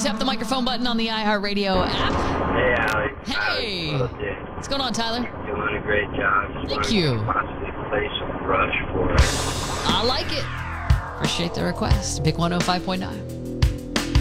Just tap the microphone button on the iHeartRadio app. Hey, Alex. Hey. What's going on, Tyler? You're doing a great job. Thank you. Possibly play some Rush for us. I like it. Appreciate the request. Big 105.9.